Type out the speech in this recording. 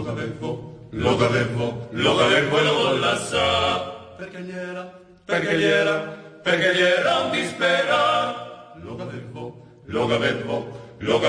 lo gavevo e lo vollassa. Perché gli era un disperato. Lo gavevo,